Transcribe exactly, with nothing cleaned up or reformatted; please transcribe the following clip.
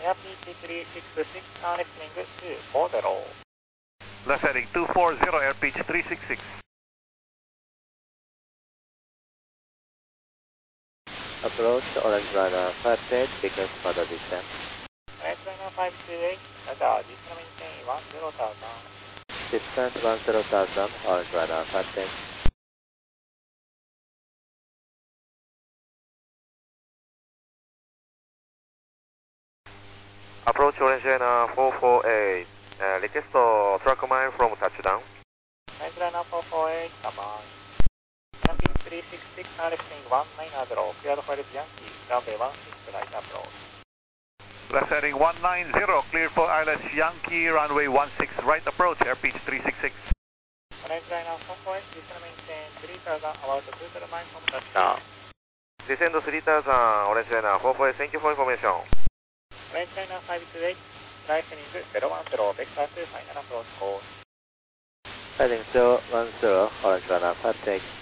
Airbridge three six six, uh, listening two four zero. Left heading two four zero, Airbridge three six six. Approach Orange Runner five eight, because for the descent. Orange Runner five two eight, radar, descent maintain one zero thousand. Descent one zero thousand, Orange Runner five eight. Approach Orange Runner four four eight, uh, request track mine from touchdown. Orange Runner four four eight, come on. Yankee three six six, uh, listening one nine zero, cleared for Yankee, runway one six, right approach. Left heading one nine zero, cleared for I L S Yankee, runway one six, right approach, Airbridge three six six. Orange Runner four four eight, descent maintain three thousand, about two zero nine from touchdown. Descend three thousand, Orange Runner four four eight, thank you for information. Orange Runner five two eight, listening zero one zero, vector two final approach course. Heading zero one zero, Orange Runner five eight.